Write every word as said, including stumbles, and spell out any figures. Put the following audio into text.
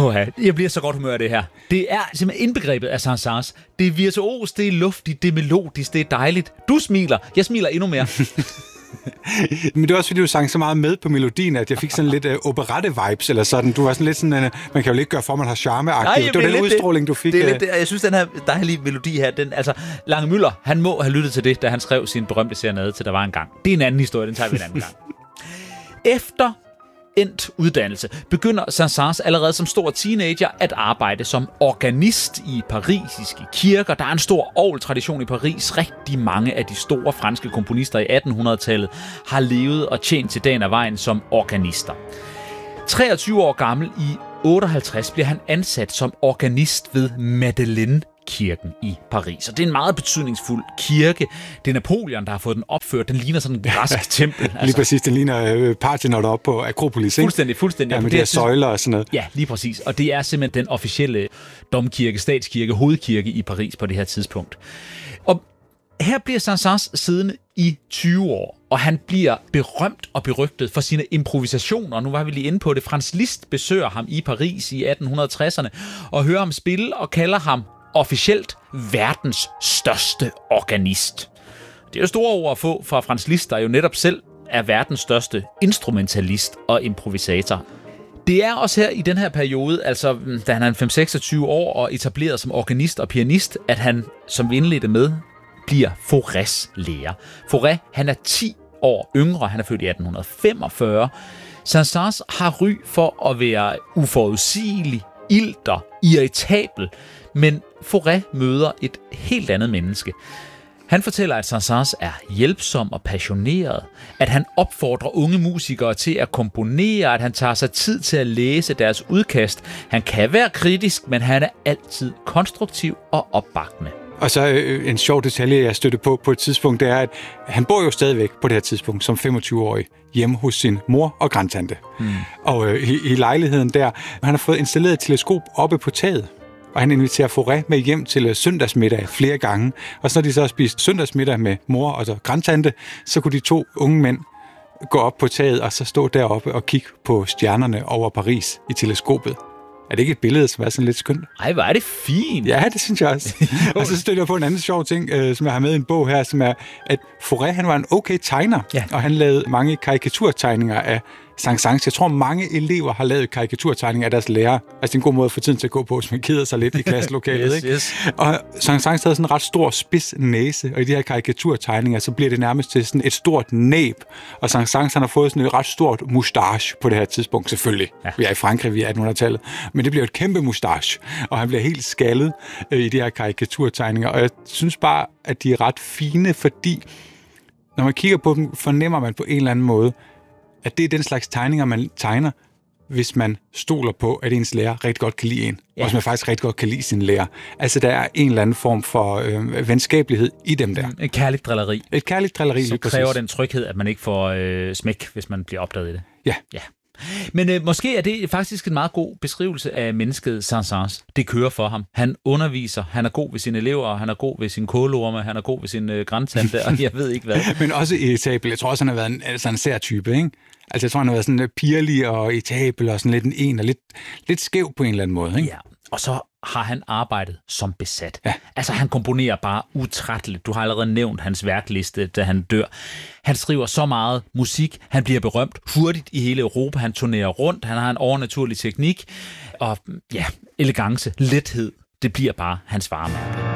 Åh, jeg bliver så godt humør af det her. Det er simpelthen indbegrebet af Saint-Saëns. Det er virtuos, det er luftigt, det er melodisk, det er dejligt. Du smiler, jeg smiler endnu mere. Men det var også, fordi du sang så meget med på melodien, at jeg fik sådan lidt uh, operette-vibes, eller sådan. Du var sådan lidt sådan, uh, man kan jo ikke gøre for, man har charme-agtigt. Det var den udstråling, du fik. Det er lidt, jeg synes, den her dejlige melodi her, den, altså, Lange Müller, han må have lyttet til det, da han skrev sin berømte serenade til Der var en gang. Det er en anden historie, den tager vi en anden gang. Efter endt uddannelse begynder Saint-Saëns allerede som stor teenager at arbejde som organist i parisiske kirker. Der er en stor orgeltradition i Paris. Rigtig mange af de store franske komponister i attenhundredetallet har levet og tjent til dagen af vejen som organister. treogtyve år gammel i otteoghalvtreds bliver han ansat som organist ved Madeleine kirken i Paris. Og det er en meget betydningsfuld kirke. Det er Napoleon, der har fået den opført. Den ligner sådan en græsk tempel. Altså. Lige præcis, den ligner øh, Parthenon deroppe på Akropolis, ikke? Fuldstændig, fuldstændig. Ja, med de her søjler og sådan noget. Ja, lige præcis. Og det er simpelthen den officielle domkirke, statskirke, hovedkirke i Paris på det her tidspunkt. Og her bliver Saint-Saëns siddende i tyve år, og han bliver berømt og berygtet for sine improvisationer. Nu var vi lige inde på det. Franz Liszt besøger ham i Paris i attenhundrede-tresserne og hører ham spille og kalder ham officielt verdens største organist. Det er jo store ord at få fra Franz Liszt, der jo netop selv er verdens største instrumentalist og improvisator. Det er også her i den her periode, altså da han er fem seksogtyve år og etableret som organist og pianist, at han, som vi indledte med, bliver Faurés lærer. Fauré, han er ti år yngre, han er født i atten femogfyrre. Saint-Saëns har ry for at være uforudsigelig, ilter, irritabel, men Fauré møder et helt andet menneske. Han fortæller, at Saint-Saëns er hjælpsom og passioneret, at han opfordrer unge musikere til at komponere, at han tager sig tid til at læse deres udkast. Han kan være kritisk, men han er altid konstruktiv og opbakkende. Og så øh, en sjov detalje, jeg støtte på på et tidspunkt, det er, at han bor jo stadigvæk på det her tidspunkt som femogtyve-årig hjemme hos sin mor og grandtante. Hmm. Og øh, i, i lejligheden der, han har fået installeret et teleskop oppe på taget. Og han inviterer Fauré med hjem til søndagsmiddag flere gange. Og så når de så har spist søndagsmiddag med mor og så grandtante, så kunne de to unge mænd gå op på taget og så stå deroppe og kigge på stjernerne over Paris i teleskopet. Er det ikke et billede, som er sådan lidt skønt? Ej, hvor er det fint. Ja, det synes jeg også. Og så støtter jeg på en anden sjov ting, øh, som jeg har med i en bog her, som er, at Fauré, han var en okay tegner, ja. Og han lavede mange karikaturtegninger af Saint-Saëns. Jeg tror, mange elever har lavet karikaturtegninger af deres lærer. Altså, det er en god måde at få tiden til at gå på, hvis man keder sig lidt i klasselokalet. yes, ikke? Yes. Og Saint-Saëns havde sådan en ret stor spids næse, og i de her karikaturtegninger, så bliver det nærmest til sådan et stort næb. Og Saint-Saëns, han har fået sådan et ret stort mustache på det her tidspunkt, selvfølgelig. Ja. Vi er i Frankrig, vi er attenhundredetallet. Men det bliver et kæmpe mustache, og han bliver helt skaldet øh, i de her karikaturtegninger. Og jeg synes bare, at de er ret fine, fordi når man kigger på dem, fornemmer man på en eller anden måde, at det er den slags tegninger, man tegner, hvis man stoler på, at ens lærer rigtig godt kan lide en. Ja. Og hvis man faktisk rigtig godt kan lide sin lærer. Altså, der er en eller anden form for øh, venskabelighed i dem der. Et kærligt drilleri. Et kærligt drilleri. Så kræver den tryghed, at man ikke får øh, smæk, hvis man bliver opdaget i det. Ja. Ja. Men øh, måske er det faktisk en meget god beskrivelse af mennesket Saint-Saëns. Det kører for ham. Han underviser, han er god ved sine elever, han er god ved sin kålorme, han er god ved sin øh, grandtante, og jeg ved ikke hvad. Men også irritabel. Jeg tror også, han har været en, altså en sær type, ikke? Altså, jeg tror, han har været sådan pirlig og irritabel og sådan lidt en en og lidt, lidt skæv på en eller anden måde, ikke? Ja, og så har han arbejdet som besat. Ja. Altså, han komponerer bare utrætteligt. Du har allerede nævnt hans værkliste, da han dør. Han skriver så meget musik. Han bliver berømt hurtigt i hele Europa. Han turnerer rundt. Han har en overnaturlig teknik. Og ja, elegance, lethed, det bliver bare hans varemærke.